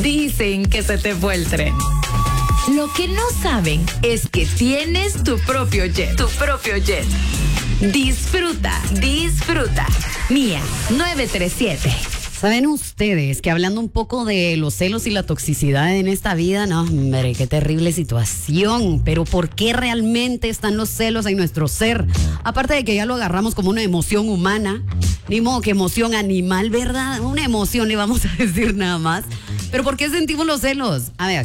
Dicen que se te fue el tren. Lo que no saben es que tienes tu propio jet. Tu propio jet. Disfruta, disfruta. Mía 937. ¿Saben ustedes que hablando un poco de los celos y la toxicidad en esta vida, no, hombre, qué terrible situación, pero ¿por qué realmente están los celos en nuestro ser? Aparte de que ya lo agarramos como una emoción humana, ni modo que emoción animal, ¿verdad? Una emoción le vamos a decir nada más. Pero ¿por qué sentimos los celos? A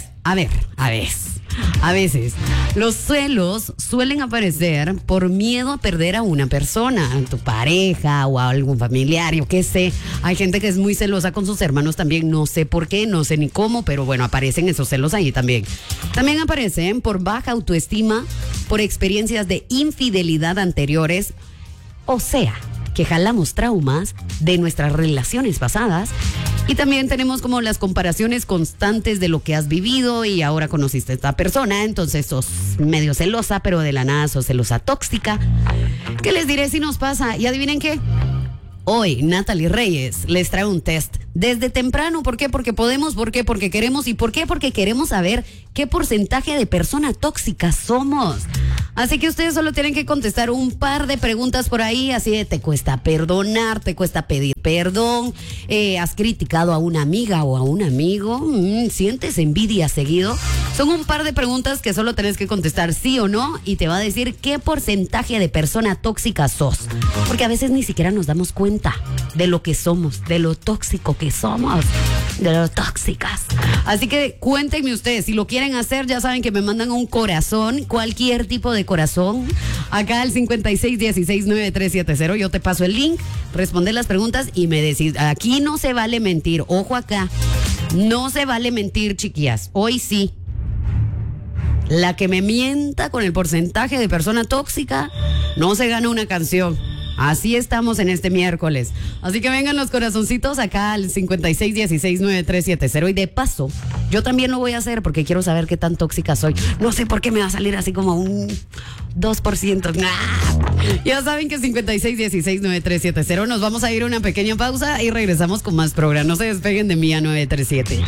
veces, los celos suelen aparecer por miedo a perder a una persona, a tu pareja o a algún familiar, yo qué sé. Hay gente que es muy celosa con sus hermanos también, no sé por qué, no sé ni cómo, pero bueno, aparecen esos celos ahí también. También aparecen por baja autoestima, por experiencias de infidelidad anteriores, o sea, que jalamos traumas de nuestras relaciones pasadas. Y también tenemos como las comparaciones constantes de lo que has vivido y ahora conociste a esta persona, entonces sos medio celosa, pero de la nada sos celosa tóxica. ¿Qué les diré si nos pasa? Y adivinen qué. Hoy Natalie Reyes les trae un test desde temprano. ¿Por qué? Porque podemos. ¿Por qué? Porque queremos. ¿Y por qué? Porque queremos saber qué porcentaje de persona tóxica somos. Así que ustedes solo tienen que contestar un par de preguntas por ahí, así de te cuesta perdonar, te cuesta pedir perdón, has criticado a una amiga o a un amigo, sientes envidia seguido. Son un par de preguntas que solo tenés que contestar sí o no y te va a decir qué porcentaje de persona tóxica sos. Porque a veces ni siquiera nos damos cuenta de lo que somos, de lo tóxico que somos, de lo tóxicas. Así que cuéntenme ustedes, si lo quieren hacer, ya saben que me mandan un corazón, cualquier tipo de corazón, acá al 56169370. Yo te paso el link, responde las preguntas y me decís, aquí no se vale mentir, ojo acá, no se vale mentir, chiquillas, hoy sí. La que me mienta con el porcentaje de persona tóxica no se gana una canción. Así estamos en este miércoles. Así que vengan los corazoncitos acá al 56169370. Y de paso, yo también lo voy a hacer porque quiero saber qué tan tóxica soy. No sé por qué me va a salir así como un 2%. Ya saben que 56169370. Nos vamos a ir a una pequeña pausa y regresamos con más programa. No se despeguen de Mía 937.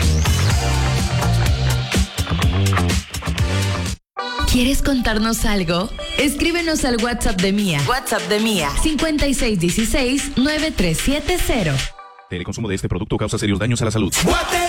¿Quieres contarnos algo? Escríbenos al WhatsApp de Mía. WhatsApp de Mía. 5616-9370. El consumo de este producto causa serios daños a la salud.